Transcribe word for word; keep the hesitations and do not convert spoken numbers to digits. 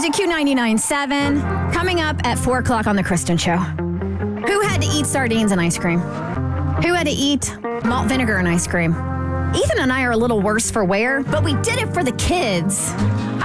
Music Q ninety-nine point seven. Coming up at four o'clock on The Kristen Show. Who had to eat sardines and ice cream? Who had to eat malt vinegar and ice cream? Ethan and I are a little worse for wear, but we did it for the kids.